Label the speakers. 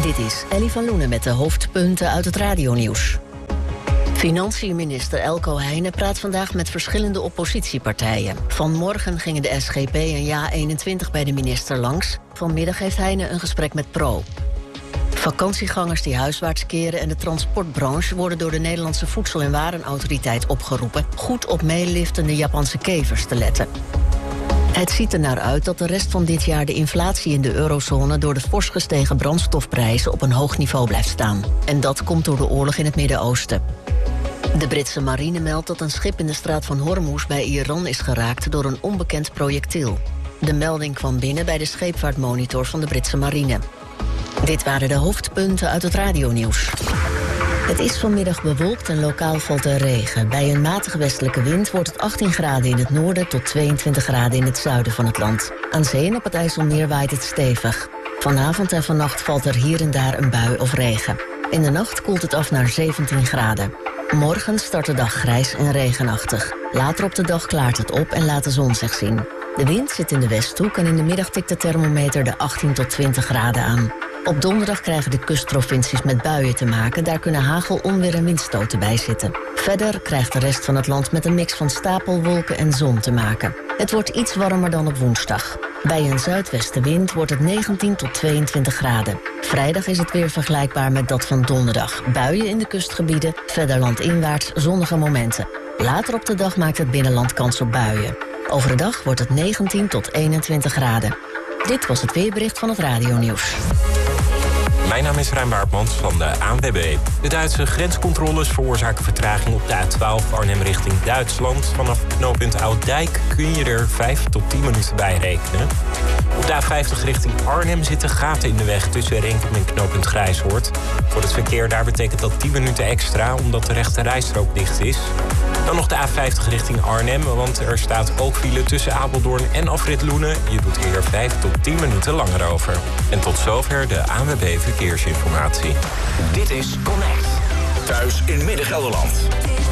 Speaker 1: Dit is Ellie van Loenen met de hoofdpunten uit het radionieuws. Financiën-minister Elko Heijnen praat vandaag met verschillende oppositiepartijen. Vanmorgen gingen de SGP en JA21 bij de minister langs. Vanmiddag heeft Heijnen een gesprek met PRO. Vakantiegangers die huiswaarts keren en de transportbranche worden door de Nederlandse Voedsel- en Warenautoriteit opgeroepen goed op meeliftende Japanse kevers te letten. Het ziet er naar uit dat de rest van dit jaar de inflatie in de eurozone door de fors gestegen brandstofprijzen op een hoog niveau blijft staan. En dat komt door de oorlog in het Midden-Oosten. De Britse marine meldt dat een schip in de straat van Hormuz bij Iran is geraakt door een onbekend projectiel. De melding kwam binnen bij de scheepvaartmonitor van de Britse marine. Dit waren de hoofdpunten uit het radionieuws. Het is vanmiddag bewolkt en lokaal valt er regen. Bij een matige westelijke wind wordt het 18 graden in het noorden tot 22 graden in het zuiden van het land. Aan zee en op het IJsselmeer waait het stevig. Vanavond en vannacht valt er hier en daar een bui of regen. In de nacht koelt het af naar 17 graden. Morgen start de dag grijs en regenachtig. Later op de dag klaart het op en laat de zon zich zien. De wind zit in de westhoek en in de middag tikt de thermometer de 18 tot 20 graden aan. Op donderdag krijgen de kustprovincies met buien te maken. Daar kunnen hagel, onweer en windstoten bij zitten. Verder krijgt de rest van het land met een mix van stapelwolken en zon te maken. Het wordt iets warmer dan op woensdag. Bij een zuidwestenwind wordt het 19 tot 22 graden. Vrijdag is het weer vergelijkbaar met dat van donderdag. Buien in de kustgebieden, verder landinwaarts zonnige momenten. Later op de dag maakt het binnenland kans op buien. Overdag wordt het 19 tot 21 graden. Dit was het weerbericht van het radionieuws.
Speaker 2: Mijn naam is Rijn Baartmans van de ANWB. De Duitse grenscontroles veroorzaken vertraging op de A12 Arnhem richting Duitsland. Vanaf knooppunt Ouddijk kun je er 5 tot 10 minuten bij rekenen. Op de A50 richting Arnhem zitten gaten in de weg tussen Renkum en knooppunt Grijshoort. Voor het verkeer daar betekent dat 10 minuten extra omdat de rechte rijstrook dicht is. Dan nog de A50 richting Arnhem, want er staat ook file tussen Apeldoorn en Afrit Loenen. Je doet er 5 tot 10 minuten langer over. En tot zover de ANWB Verkeersinformatie.
Speaker 3: Dit is Connect. Thuis in Midden-Gelderland.